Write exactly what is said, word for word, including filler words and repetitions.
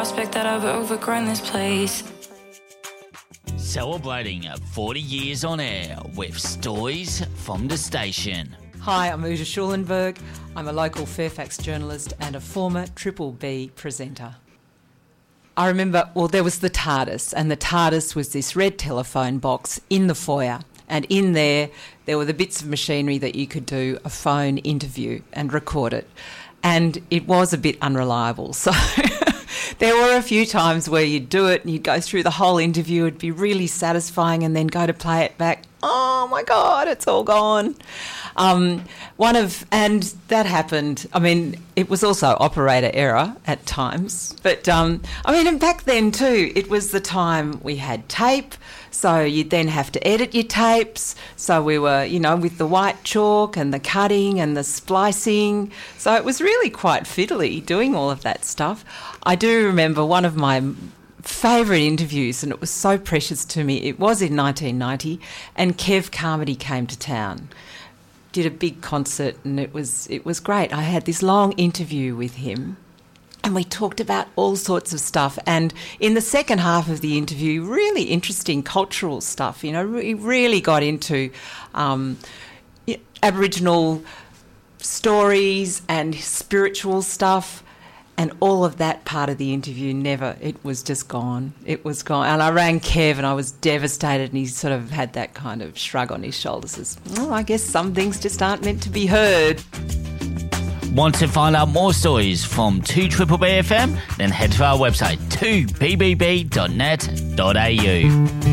prospect that I've overgrown this place. Celebrating forty years on air with stories from the station. Hi, I'm Uta Schulenberg. I'm a local Fairfax journalist and a former Triple B presenter. I remember, well, there was the TARDIS, and the TARDIS was this red telephone box in the foyer. And in there, there were the bits of machinery that you could do a phone interview and record it. And it was a bit unreliable. So there were a few times where you'd do it and you'd go through the whole interview. It'd be really satisfying, and then go to play it back. Oh, my God, it's all gone. Um, one of, and that happened. I mean, it was also operator error at times. But, um, I mean, and back then too, it was the time we had tape. So you'd then have to edit your tapes. So we were, you know, with the white chalk and the cutting and the splicing. So it was really quite fiddly doing all of that stuff. I do remember one of my favourite interviews, and it was so precious to me. It was in nineteen ninety, and Kev Carmody came to town. Did a big concert, and it was it was great. I had this long interview with him, and we talked about all sorts of stuff. And in the second half of the interview, really interesting cultural stuff. You know, we really got into um, Aboriginal stories and spiritual stuff. And all of that part of the interview never, it was just gone. It was gone. And I rang Kev and I was devastated, and he sort of had that kind of shrug on his shoulders as, oh, I guess some things just aren't meant to be heard. Want to find out more stories from two Triple B F M? Then head to our website, two b b b dot net dot a u.